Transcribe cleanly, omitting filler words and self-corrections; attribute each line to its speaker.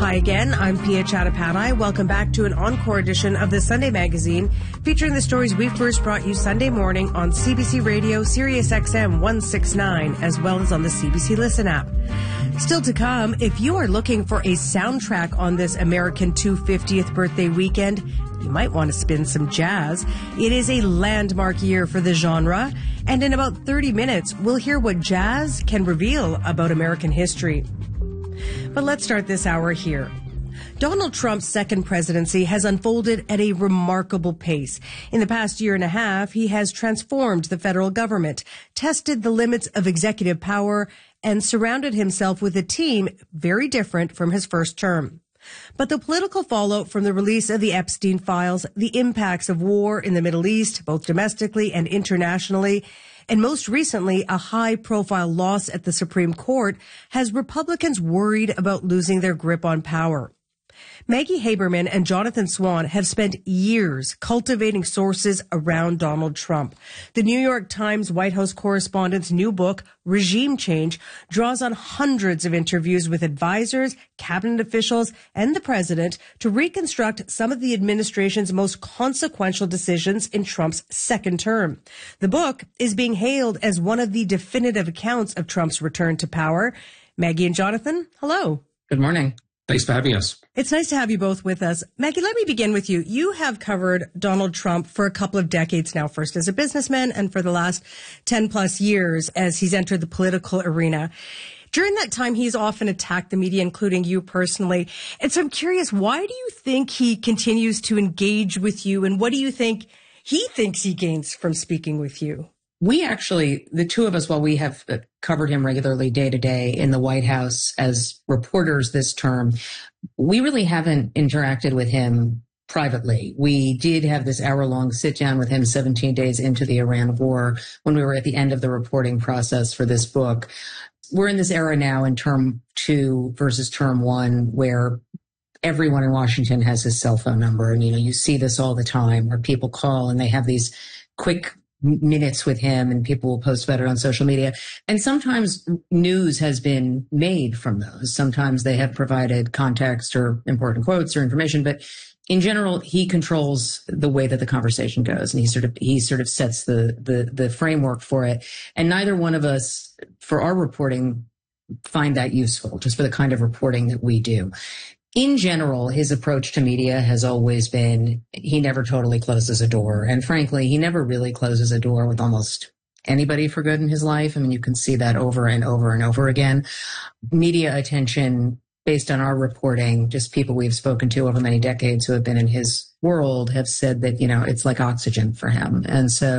Speaker 1: Hi again, I'm Pia Chattopadhyay. Welcome back to an encore edition of the Sunday Magazine, featuring the stories we first brought you Sunday morning on CBC Radio, Sirius XM 169, as well as on the CBC Listen app. Still to come, if you are looking for a soundtrack on this American 250th birthday weekend, you might want to spin some jazz. It is a landmark year for the genre, and in about 30 minutes, we'll hear what jazz can reveal about American history. But let's start this hour here. Donald Trump's second presidency has unfolded at a remarkable pace. In the past year and a half, he has transformed the federal government, tested the limits of executive power, and surrounded himself with a team very different from his first term. But the political fallout from the release of the Epstein files, the impacts of war in the Middle East, both domestically and internationally, and most recently, a high-profile loss at the Supreme Court has Republicans worried about losing their grip on power. Maggie Haberman and Jonathan Swan have spent years cultivating sources around Donald Trump. The New York Times White House correspondent's new book, Regime Change, draws on hundreds of interviews with advisors, cabinet officials, and the president to reconstruct some of the administration's most consequential decisions in Trump's second term. The book is being hailed as one of the definitive accounts of Trump's return to power. Maggie and Jonathan, hello.
Speaker 2: Good morning. Thanks for having us.
Speaker 1: It's nice to have you both with us. Maggie, let me begin with you. You have covered Donald Trump for a couple of decades now, first as a businessman and for the last 10 plus years as he's entered the political arena. During that time, he's often attacked the media, including you personally. And so I'm curious, why do you think he continues to engage with you? And what do you think he thinks he gains from speaking with you?
Speaker 2: We actually, the two of us, while we have covered him regularly day to day in the White House as reporters this term, we really haven't interacted with him privately. We did have this hour-long sit-down with him 17 days into the Iran war when we were at the end of the reporting process for this book. We're in this era now in term 2 versus term 1 where everyone in Washington has his cell phone number. And, you see this all the time where people call and they have these quick minutes with him and people will post about it on social media. And sometimes news has been made from those. Sometimes they have provided context or important quotes or information, but in general, he controls the way that the conversation goes and he sort of sets the framework for it. And neither one of us, for our reporting, find that useful, just for the kind of reporting that we do. In general, his approach to media has always been he never totally closes a door. And frankly, he never really closes a door with almost anybody for good in his life. I mean, you can see that over and over and over again. Media attention, based on our reporting, just people we've spoken to over many decades who have been in his world have said that, it's like oxygen for him. And so